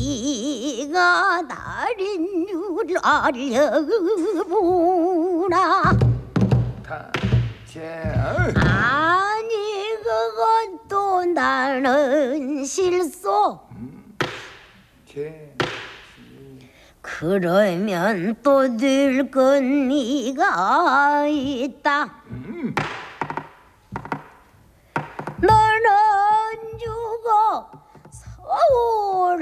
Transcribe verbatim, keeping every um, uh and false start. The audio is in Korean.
네가 나린 줄 알려보나. 아니 그것도 나는 실소. 그러면 또 늙은 네가 있다. 너는 죽어 서울